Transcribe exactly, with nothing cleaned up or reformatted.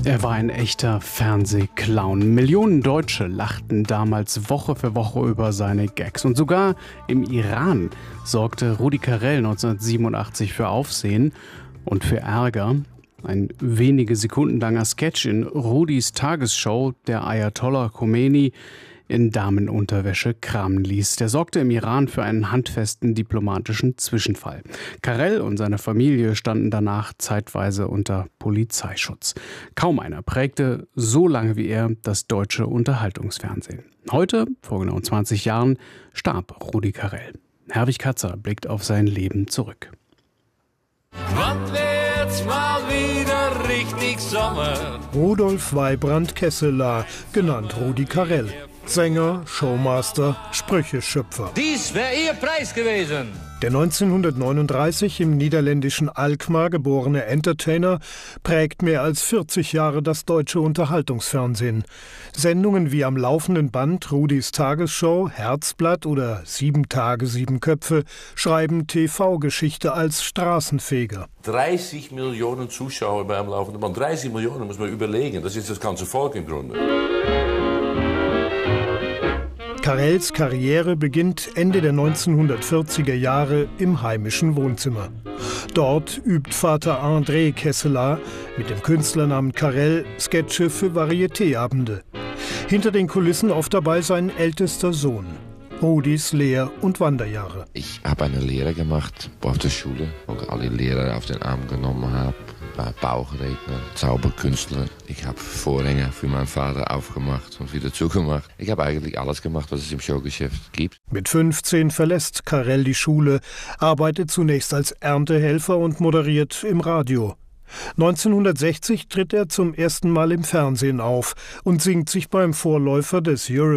Er war ein echter Fernsehclown. Millionen Deutsche lachten damals Woche für Woche über seine Gags. Und sogar im Iran sorgte Rudi Carrell neunzehnhundertsiebenundachtzig für Aufsehen und für Ärger. Ein wenige Sekunden langer Sketch in Rudis Tagesshow, der Ayatollah Khomeini in Damenunterwäsche kramen ließ. Der sorgte im Iran für einen handfesten diplomatischen Zwischenfall. Carrell und seine Familie standen danach zeitweise unter Polizeischutz. Kaum einer prägte so lange wie er das deutsche Unterhaltungsfernsehen. Heute, vor genau zwanzig Jahren, starb Rudi Carrell. Herwig Katzer blickt auf sein Leben zurück. Wann wird's mal wieder richtig Sommer? Rudolf Weibrand Kesseler, genannt Rudi Carrell. Sänger, Showmaster, Sprücheschöpfer. Dies wäre Ihr Preis gewesen. Der neunzehnhundertneununddreißig im niederländischen Alkmaar geborene Entertainer prägt mehr als vierzig Jahre das deutsche Unterhaltungsfernsehen. Sendungen wie am laufenden Band Rudis Tagesshow, Herzblatt oder Sieben Tage, Sieben Köpfe schreiben T V-Geschichte als Straßenfeger. dreißig Millionen Zuschauer beim laufenden Band. dreißig Millionen muss man überlegen. Das ist das ganze Volk im Grunde. Carrells Karriere beginnt Ende der neunzehnhundertvierziger Jahre im heimischen Wohnzimmer. Dort übt Vater André Kesseler mit dem Künstlernamen Carrell Sketche für Varietéabende. Hinter den Kulissen oft dabei sein ältester Sohn. Rudis Lehr- und Wanderjahre. Ich habe eine Lehre gemacht auf der Schule, wo ich alle Lehrer auf den Arm genommen habe. Bauchredner, Zauberkünstler. Ich habe Vorhänge für meinen Vater aufgemacht und wieder zugemacht. Ich habe eigentlich alles gemacht, was es im Showgeschäft gibt. Mit fünfzehn verlässt Carrell die Schule, arbeitet zunächst als Erntehelfer und moderiert im Radio. neunzehnhundertsechzig tritt er zum ersten Mal im Fernsehen auf und singt sich beim Vorläufer des Euro